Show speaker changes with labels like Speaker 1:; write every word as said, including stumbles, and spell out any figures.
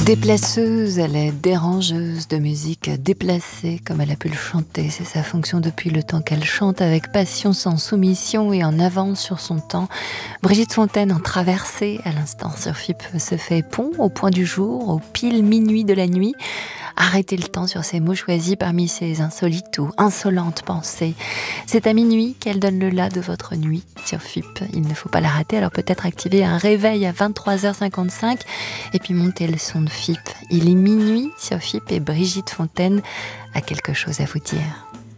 Speaker 1: Déplaceuse, elle est dérangeuse de musique déplacée comme elle a pu le chanter. C'est sa fonction depuis le temps qu'elle chante avec passion, sans soumission et en avance sur son temps. Brigitte Fontaine en traversée à l'instant sur F I P se fait pont au point du jour, au pile minuit de la nuit. Arrêtez le temps sur ces mots choisis parmi ces insolites ou insolentes pensées. C'est à minuit qu'elle donne le la de votre nuit sur F I P. Il ne faut pas la rater, alors peut-être activer un réveil à vingt-trois heures cinquante-cinq et puis monter le son de F I P. Il est minuit sur F I P et Brigitte Fontaine a quelque chose à vous dire.